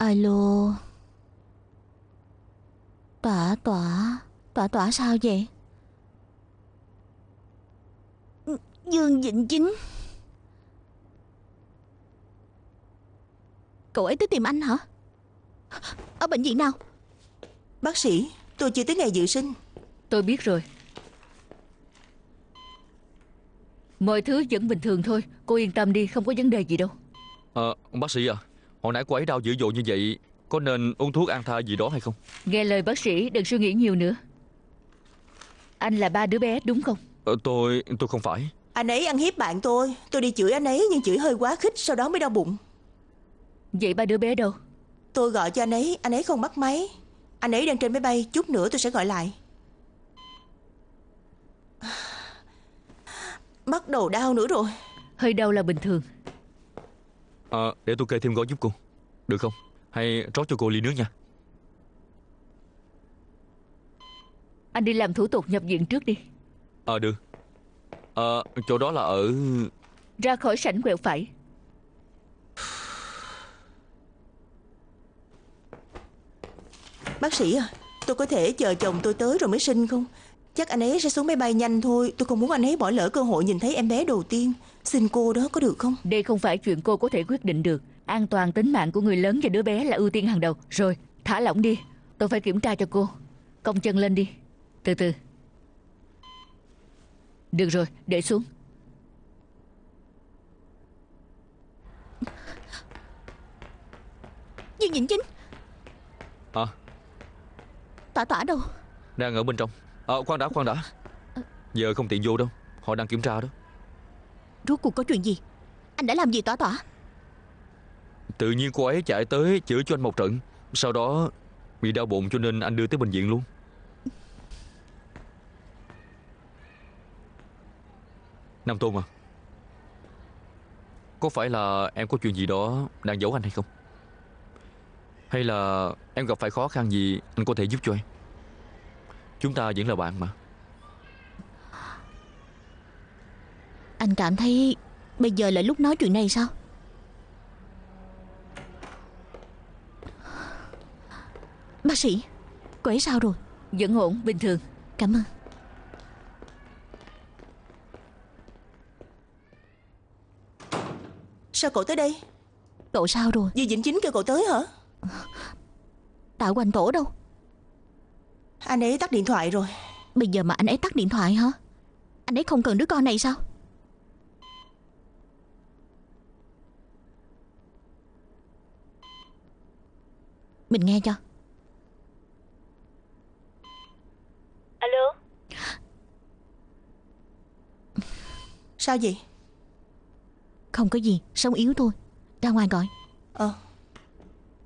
Alo. Tỏa sao vậy? Dương Vĩnh Chính. Cậu ấy tới tìm anh hả? Ở bệnh viện nào? Bác sĩ, tôi chưa tới ngày dự sinh. Tôi biết rồi. Mọi thứ vẫn bình thường thôi. Cô yên tâm đi, không có vấn đề gì đâu. Bác sĩ à, hồi nãy cô ấy đau dữ dội như vậy, có nên uống thuốc an thai gì đó hay không? Nghe lời bác sĩ, đừng suy nghĩ nhiều nữa. Anh là ba đứa bé đúng không? Tôi không phải. Anh ấy ăn hiếp bạn tôi đi chửi anh ấy nhưng chửi hơi quá khích, sau đó mới đau bụng. Vậy ba đứa bé đâu? Tôi gọi cho anh ấy không bắt máy. Anh ấy đang trên máy bay, chút nữa tôi sẽ gọi lại. Bắt đầu đau nữa rồi. Hơi đau là bình thường. Để tôi kê thêm gói giúp cô, được không? Hay rót cho cô ly nước nha. Anh đi làm thủ tục nhập viện trước đi. Được. Chỗ đó là ở... Ra khỏi sảnh quẹo phải. Bác sĩ à, tôi có thể chờ chồng tôi tới rồi mới sinh không? Chắc anh ấy sẽ xuống máy bay nhanh thôi. Tôi không muốn anh ấy bỏ lỡ cơ hội nhìn thấy em bé đầu tiên. Xin cô đó, có được không? Đây không phải chuyện cô có thể quyết định được. An toàn tính mạng của người lớn và đứa bé là ưu tiên hàng đầu. Rồi, thả lỏng đi. Tôi phải kiểm tra cho cô. Cong chân lên đi. Từ từ. Được rồi, để xuống. Dương Vĩnh Chính. Tỏa đâu? Đang ở bên trong. Khoan đã. Giờ không tiện vô đâu, họ đang kiểm tra đó. Rốt cuộc có chuyện gì? Anh đã làm gì Tỏa? Tự nhiên cô ấy chạy tới chửi cho anh một trận, sau đó bị đau bụng cho nên anh đưa tới bệnh viện luôn. Nam Tôn à, có phải là em có chuyện gì đó đang giấu anh hay không? Hay là em gặp phải khó khăn gì anh có thể giúp cho em? Chúng ta vẫn là bạn mà. Anh cảm thấy bây giờ là lúc nói chuyện này sao? Bác sĩ, cô ấy sao rồi? Vẫn ổn, bình thường. Cảm ơn. Sao cậu tới đây? Cậu sao rồi? Dương Vĩnh Chính kêu cậu tới hả? Tạ Hoành Tổ đâu? Anh ấy tắt điện thoại rồi. Bây giờ mà anh ấy tắt điện thoại hả? Anh ấy không cần đứa con này sao? Mình nghe cho. Alo. Sao vậy? Không có gì, sống yếu thôi. Ra ngoài gọi.